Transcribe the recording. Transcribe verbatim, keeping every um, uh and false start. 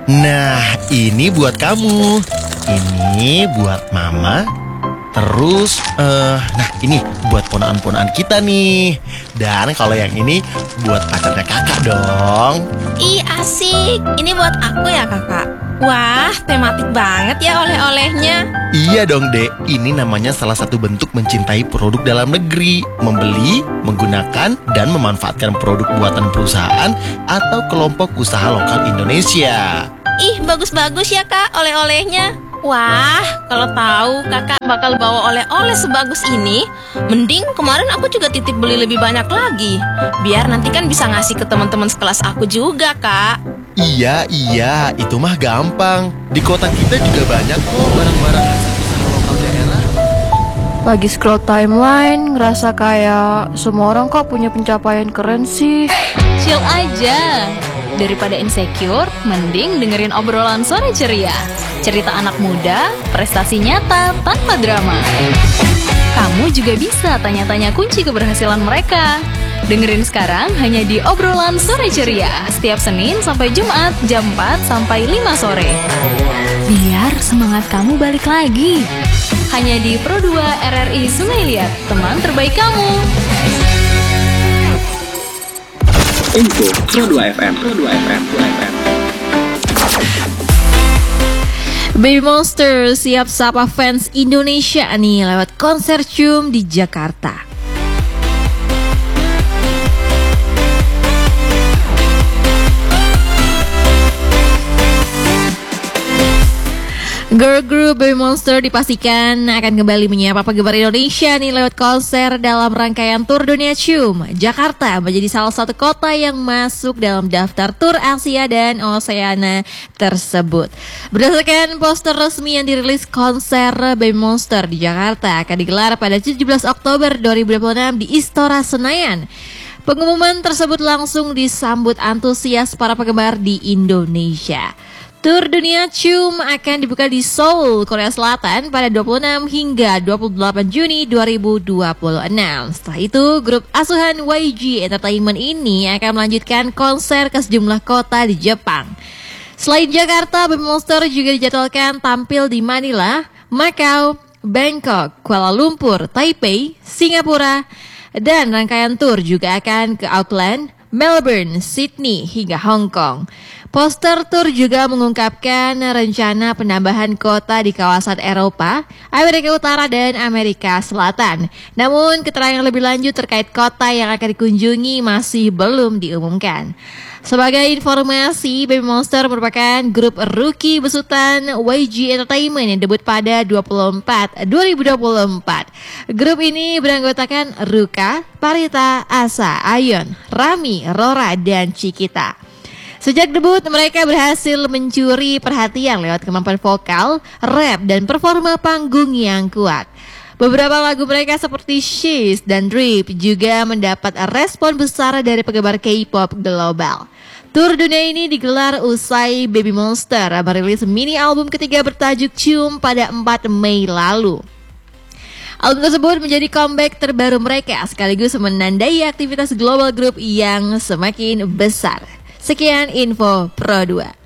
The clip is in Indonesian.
Nah, ini buat kamu. Ini buat mama. Terus, eh, nah ini buat ponaan-ponaan kita nih. Dan kalau yang ini buat pacarnya kakak dong. Ih, asik. Ini buat aku ya, kakak. Wah, tematik banget ya oleh-olehnya. Iya dong, Dek. Ini namanya salah satu bentuk mencintai produk dalam negeri. Membeli, menggunakan, dan memanfaatkan produk buatan perusahaan atau kelompok usaha lokal Indonesia. Ih, bagus-bagus ya, Kak, oleh-olehnya. Wah, kalau tahu kakak bakal bawa oleh-oleh sebagus ini, mending kemarin aku juga titip beli lebih banyak lagi. Biar nanti kan bisa ngasih ke teman-teman sekelas aku juga, Kak. Iya, iya, itu mah gampang. Di kota kita juga banyak kok barang-barang hasil usaha lokal daerah. Lagi scroll timeline, ngerasa kayak semua orang kok punya pencapaian keren sih. Chill aja. Daripada insecure, mending dengerin obrolan sore ceria. Cerita anak muda, prestasi nyata tanpa drama. Kamu juga bisa tanya-tanya kunci keberhasilan mereka. Dengerin sekarang hanya di obrolan sore ceria. Setiap Senin sampai Jumat jam empat sampai lima sore. Biar semangat kamu balik lagi. Hanya di Pro dua R R I Sungai Liat, teman terbaik kamu. Info Pro dua F M, Pro dua F M, Pro dua F M. Baby Monster siap sapa fans Indonesia nih lewat konser Cium di Jakarta. Girl group Baby Monster dipastikan akan kembali menyapa penggemar Indonesia nih lewat konser dalam rangkaian Tour Dunia Cium. Jakarta menjadi salah satu kota yang masuk dalam daftar Tour Asia dan Oseania tersebut. Berdasarkan poster resmi yang dirilis, konser Baby Monster di Jakarta akan digelar pada tujuh belas Oktober dua ribu dua puluh enam di Istora Senayan. Pengumuman tersebut langsung disambut antusias para penggemar di Indonesia. Tour Dunia Cium akan dibuka di Seoul, Korea Selatan pada dua puluh enam hingga dua puluh delapan Juni dua ribu dua puluh enam. Setelah itu, grup asuhan Y G Entertainment ini akan melanjutkan konser ke sejumlah kota di Jepang. Selain Jakarta, Baby Monster juga dijadwalkan tampil di Manila, Macau, Bangkok, Kuala Lumpur, Taipei, Singapura, dan rangkaian tour juga akan ke Auckland, Melbourne, Sydney, hingga Hong Kong. Poster tour juga mengungkapkan rencana penambahan kota di kawasan Eropa, Amerika Utara, dan Amerika Selatan. Namun keterangan lebih lanjut terkait kota yang akan dikunjungi masih belum diumumkan. Sebagai informasi, Baby Monster merupakan grup rookie besutan Y G Entertainment yang debut pada dua ribu dua puluh empat. Grup ini beranggotakan Ruka, Parita, Asa, Ayon, Rami, Rora, dan Cikita. Sejak debut, mereka berhasil mencuri perhatian lewat kemampuan vokal, rap, dan performa panggung yang kuat. Beberapa lagu mereka seperti She's dan Drip juga mendapat respon besar dari penggemar K-pop global. Tour dunia ini digelar usai Baby Monster merilis mini album ketiga bertajuk Cium pada empat Mei lalu. Album tersebut menjadi comeback terbaru mereka sekaligus menandai aktivitas global group yang semakin besar. Sekian info Pro dua.